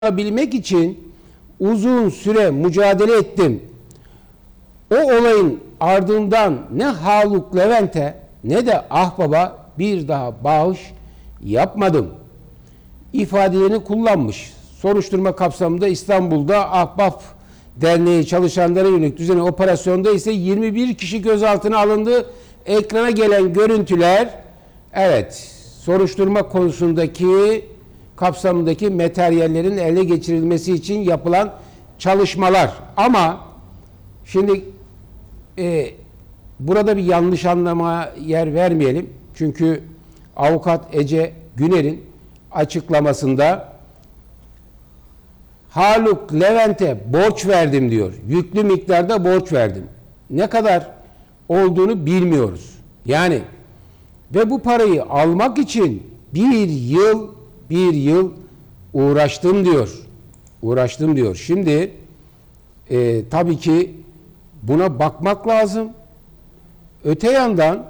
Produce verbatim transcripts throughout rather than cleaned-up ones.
bilmek için uzun süre mücadele ettim. O olayın ardından ne Haluk Levent'e ne de Ahbap'a bir daha bağış yapmadım ifadelerini kullanmış. Soruşturma kapsamında İstanbul'da Ahbap Derneği çalışanlara yönelik düzenli operasyonda ise yirmi bir kişi gözaltına alındı. Ekrana gelen görüntüler, evet, soruşturma konusundaki kapsamındaki materyallerin ele geçirilmesi için yapılan çalışmalar. Ama şimdi e, burada bir yanlış anlamaya yer vermeyelim. Çünkü avukat Ece Güner'in açıklamasında Haluk Levent'e borç verdim diyor. Yüklü miktarda borç verdim. Ne kadar olduğunu bilmiyoruz. Yani ve bu parayı almak için bir yıl bir yıl uğraştım diyor. Uğraştım diyor. Şimdi e, tabii ki buna bakmak lazım. Öte yandan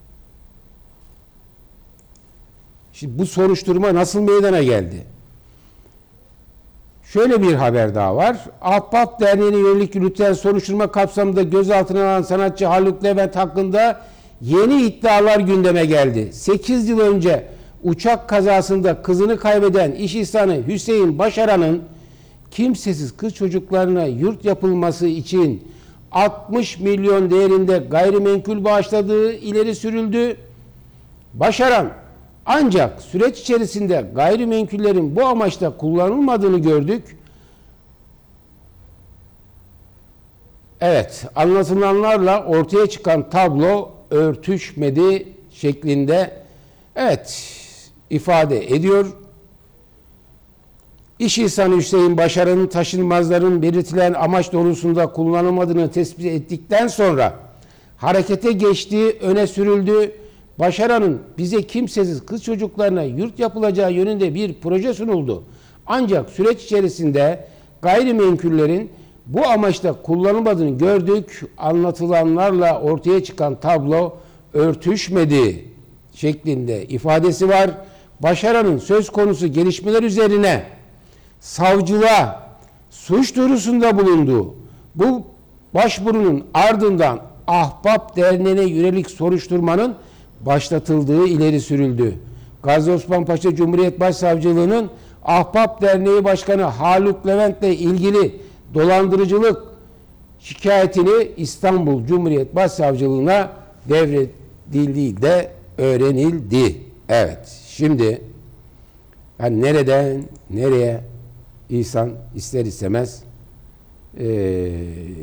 şimdi bu soruşturma nasıl meydana geldi? Şöyle bir haber daha var. Ahbap Derneği'ne yönelik yürütülen soruşturma kapsamında gözaltına alınan sanatçı Haluk Levent hakkında yeni iddialar gündeme geldi. sekiz yıl önce uçak kazasında kızını kaybeden iş insanı Hüseyin Başaran'ın kimsesiz kız çocuklarına yurt yapılması için altmış milyon değerinde gayrimenkul bağışladığı ileri sürüldü. Başaran ancak süreç içerisinde gayrimenkullerin bu amaçla kullanılmadığını gördük. Evet, anlatılanlarla ortaya çıkan tablo örtüşmedi şeklinde, evet, ifade ediyor. İş insanı Hüseyin Başaran'ın taşınmazların belirtilen amaç doğrultusunda kullanılmadığını tespit ettikten sonra harekete geçtiği öne sürüldü. Başaran'ın bize kimsesiz kız çocuklarına yurt yapılacağı yönünde bir proje sunuldu. Ancak süreç içerisinde gayrimenkullerin bu amaçla kullanılmadığını gördük. Anlatılanlarla ortaya çıkan tablo örtüşmedi şeklinde ifadesi var. Başaran'ın söz konusu gelişmeler üzerine savcılığa suç duyurusunda bulunduğu bu başvurunun ardından Ahbap Derneği'ne yönelik soruşturmanın başlatıldığı ileri sürüldü. Gazi Osman Paşa Cumhuriyet Başsavcılığı'nın Ahbap Derneği Başkanı Haluk Levent'le ilgili dolandırıcılık şikayetini İstanbul Cumhuriyet Başsavcılığı'na devredildiği de öğrenildi. Evet, şimdi yani nereden nereye insan ister istemez ee,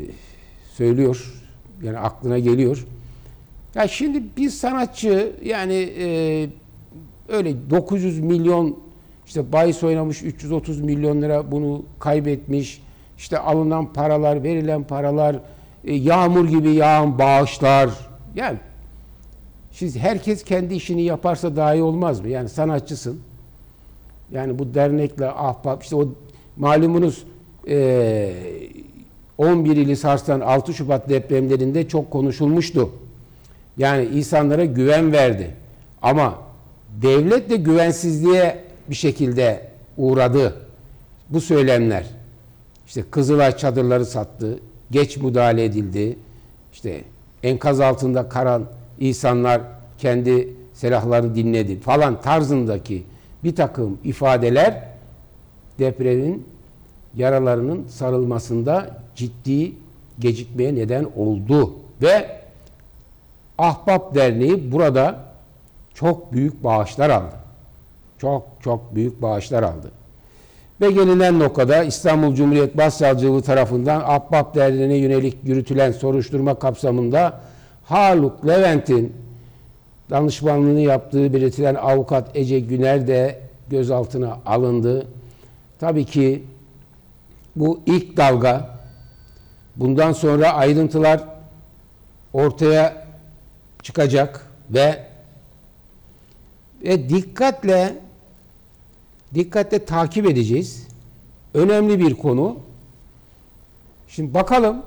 söylüyor, yani aklına geliyor. Ya şimdi bir sanatçı yani e, öyle dokuz yüz milyon işte bahis oynamış, üç yüz otuz milyon lira bunu kaybetmiş. İşte alınan paralar, verilen paralar, e, yağmur gibi yağan bağışlar. Yani şimdi herkes kendi işini yaparsa daha iyi olmaz mı? Yani sanatçısın. Yani bu dernekle Ahbap, işte o malumunuz e, on bir ili sarsan altı Şubat depremlerinde çok konuşulmuştu. Yani insanlara güven verdi. Ama devlet de güvensizliğe bir şekilde uğradı. Bu söylemler. İşte Kızılay çadırları sattı, geç müdahale edildi. İşte enkaz altında kalan insanlar kendi silahları dinledi falan tarzındaki bir takım ifadeler depremin yaralarının sarılmasında ciddi gecikmeye neden oldu. Ve Ahbap Derneği burada çok büyük bağışlar aldı. Çok çok büyük bağışlar aldı. Ve gelinen noktada İstanbul Cumhuriyet Başsavcılığı tarafından Ahbap Derneği'ne yönelik yürütülen soruşturma kapsamında Haluk Levent'in danışmanlığını yaptığı belirtilen avukat Ece Güner de gözaltına alındı. Tabii ki bu ilk dalga. Bundan sonra ayrıntılar ortaya çıkacak ve ve dikkatle dikkatle takip edeceğiz. Önemli bir konu. Şimdi bakalım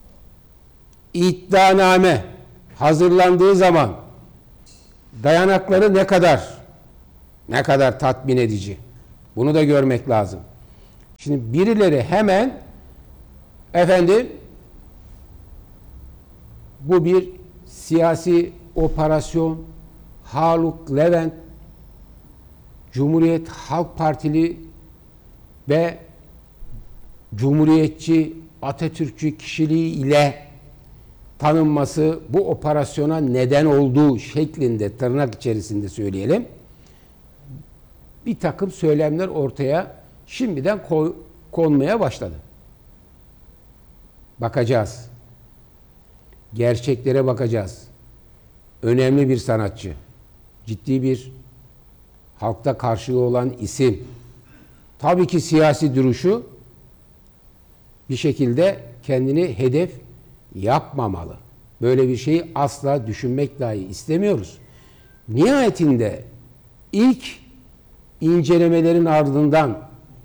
iddianame hazırlandığı zaman dayanakları ne kadar ne kadar tatmin edici. Bunu da görmek lazım. Şimdi birileri hemen efendim bu bir siyasi operasyon, Haluk Levent Cumhuriyet Halk Partili ve Cumhuriyetçi, Atatürkçü kişiliği ile tanınması bu operasyona neden olduğu şeklinde, tırnak içerisinde söyleyelim, bir takım söylemler ortaya şimdiden koy, konmaya başladı. Bakacağız. Gerçeklere bakacağız. Önemli bir sanatçı. Ciddi bir halkta karşılığı olan isim. Tabii ki siyasi duruşu bir şekilde kendini hedef yapmamalı. Böyle bir şeyi asla düşünmek dahi istemiyoruz. Nihayetinde ilk incelemelerin ardından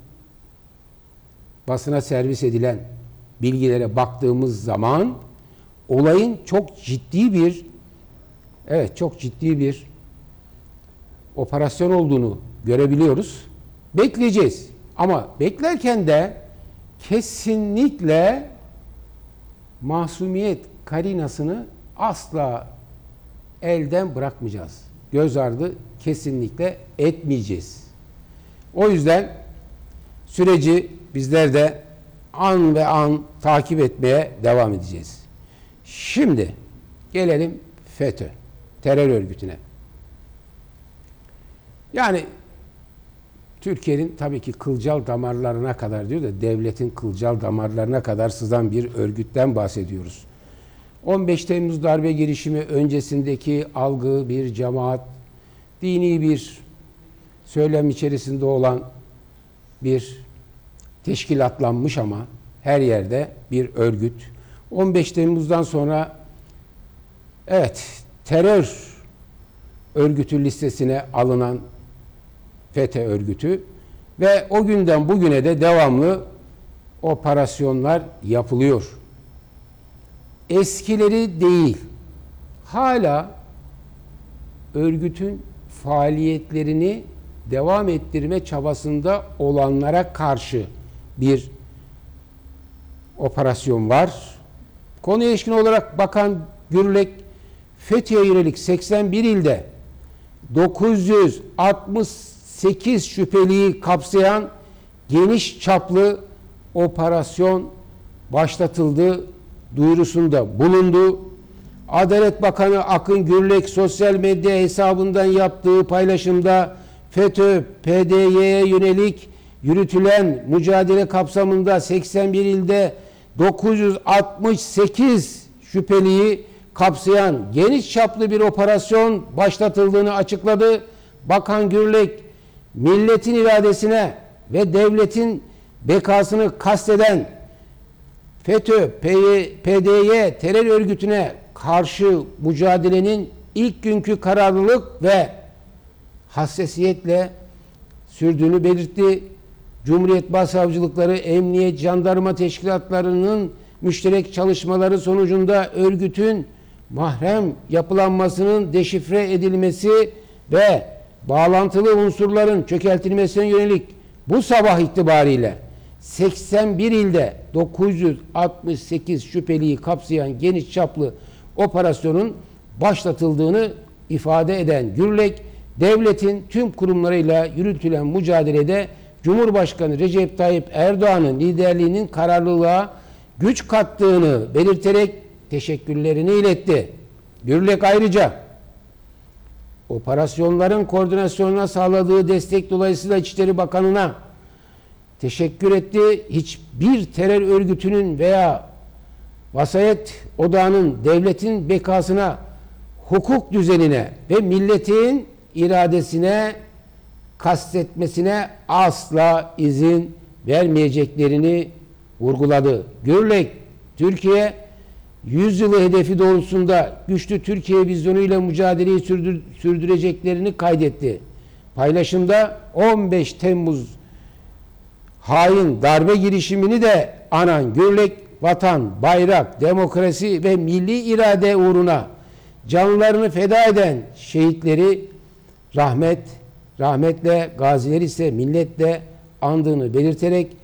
basına servis edilen bilgilere baktığımız zaman olayın çok ciddi bir evet çok ciddi bir operasyon olduğunu görebiliyoruz. Bekleyeceğiz. Ama beklerken de kesinlikle masumiyet karinasını asla elden bırakmayacağız. Göz ardı kesinlikle etmeyeceğiz. O yüzden süreci bizler de an ve an takip etmeye devam edeceğiz. Şimdi gelelim FETÖ, terör örgütüne. Yani Türkiye'nin tabii ki kılcal damarlarına kadar diyor da devletin kılcal damarlarına kadar sızan bir örgütten bahsediyoruz. on beş Temmuz darbe girişimi öncesindeki algı bir cemaat, dini bir söylem içerisinde olan bir teşkilatlanmış ama her yerde bir örgüt. on beş Temmuz'dan sonra evet terör örgütü listesine alınan FETÖ örgütü ve o günden bugüne de devamlı operasyonlar yapılıyor. Eskileri değil, hala örgütün faaliyetlerini devam ettirme çabasında olanlara karşı bir operasyon var. Konuya ilişkin olarak Bakan Gürlek, FETÖ'ye yönelik seksen bir ilde dokuz yüz altmış sekiz şüpheliyi kapsayan geniş çaplı operasyon başlatıldı duyurusunda bulundu. Adalet Bakanı Akın Gürlek sosyal medya hesabından yaptığı paylaşımda FETÖ, P D Y'ye yönelik yürütülen mücadele kapsamında seksen bir ilde dokuz yüz altmış sekiz şüpheliyi kapsayan geniş çaplı bir operasyon başlatıldığını açıkladı. Bakan Gürlek, milletin iradesine ve devletin bekasını kasteden FETÖ, P D Y terör örgütüne karşı mücadelenin ilk günkü kararlılık ve hassasiyetle sürdüğünü belirtti. Cumhuriyet Başsavcılıkları, Emniyet, Jandarma teşkilatlarının müşterek çalışmaları sonucunda örgütün mahrem yapılanmasının deşifre edilmesi ve bağlantılı unsurların çökertilmesine yönelik bu sabah itibariyle seksen bir ilde dokuz yüz altmış sekiz şüpheliyi kapsayan geniş çaplı operasyonun başlatıldığını ifade eden Gürlek, devletin tüm kurumlarıyla yürütülen mücadelede Cumhurbaşkanı Recep Tayyip Erdoğan'ın liderliğinin kararlılığa güç kattığını belirterek teşekkürlerini iletti. Gürlek ayrıca operasyonların koordinasyonuna sağladığı destek dolayısıyla İçişleri Bakanı'na teşekkür etti. Hiçbir terör örgütünün veya vasayet odağının devletin bekasına, hukuk düzenine ve milletin iradesine kastetmesine asla izin vermeyeceklerini vurguladı. Gürlek, Türkiye yüzyılı hedefi doğrultusunda güçlü Türkiye vizyonuyla mücadeleyi sürdür, sürdüreceklerini kaydetti. Paylaşımda on beş Temmuz hain darbe girişimini de anan Gürlek, vatan, bayrak, demokrasi ve milli irade uğruna canlarını feda eden şehitleri rahmet, rahmetle, gazileri ise milletle andığını belirterek